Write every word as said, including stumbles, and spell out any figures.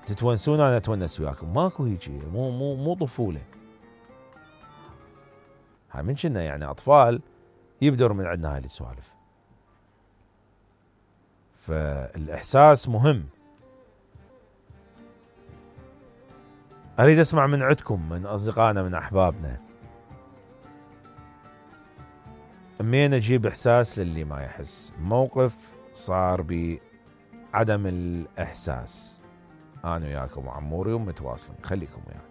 تتونسون انا اتونس وياكم، ماكو هيجي، مو مو مو طفوله. هاي من كنا يعني اطفال يبدر من عندنا هاي السوالف. فالاحساس مهم. اريد اسمع من عندكم، من اصدقائنا، من احبابنا، منين اجيب احساس للي ما يحس؟ موقف صار بعدم الاحساس، انا وياكم عموري ومتواصلين، خليكم وياي.